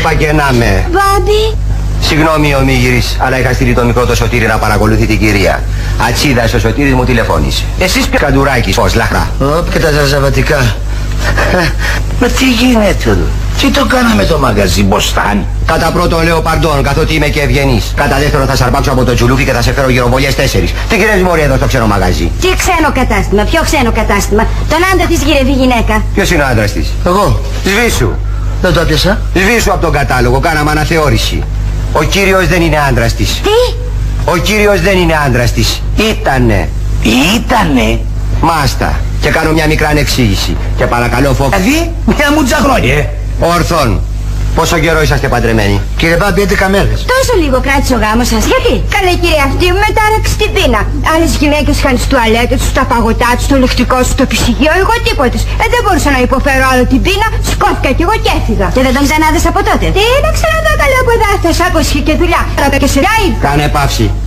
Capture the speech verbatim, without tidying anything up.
Όπα και να με. Μπάμπη. Συγγνώμη Ομίγυρης, αλλά είχα στείλει το μικρό το Σωτήρι να παρακολουθεί την κυρία. Ατσίδας ο Σωτήρης μου τηλεφώνησε. Εσείς ποιο Καντουράκης, πώς, λαχρά. Όπ, και τα ζαρζαβατικά. Μα τι γίνεται εδώ. Τι το κάναμε το μαγαζί Μποστάν. Κατά πρώτον λέω παρντών, καθότι είμαι και ευγενής. Κατά δεύτερον θα σαρπάξω από το τσουλούφι και θα σε φέρω γυροβολιές τέσσερις. Τι κυρίες μωρή εδώ στο ξένο μαγαζί. Τι ξένο κατάστημα, ποιο ξένο κατάστημα. Τον άντρα της γυρεύει γυναίκα. Ποιος είναι ο άντρας της? Εγώ. Σβήσου. Δεν το έπιασα. Σβήσου από τον κατάλογο, κάναμε αναθεώρηση. Ο κύριος δεν είναι άντρας της. Τι? Ο κύριος δεν είναι άντρας της. Ήτανε. Ήτανε. Μάστα. Και κάνω μια μικρά ανεξήγηση. Και παρακαλώ φω... Δηλαδή, μια μουτζα χρόνια. Ε. Ορθόν. Πόσο καιρό είσαστε παντρεμένοι? Κύριε Μπάμπη, έντεκα μέρες. Τόσο λίγο κράτησε ο γάμος σας, γιατί? Καλέ κύριε, αυτή με τάραξε την πείνα. Άλλες γυναίκες είχαν στις τουαλέτες τους, τα παγωτά τους, το λεκτικό τους, το ψυγείο, εγώ τίποτες. Ε, δεν μπορούσα να υποφέρω άλλο την πείνα, σκόθηκα κι εγώ και έφυγα. Και δεν τον ξανάδες από τότε? Τι να ξαναδώ, καλό από εδώ, θα σ' άκουσχε και δουλειά. Ρώτα και σειρά. Κάνε παύση.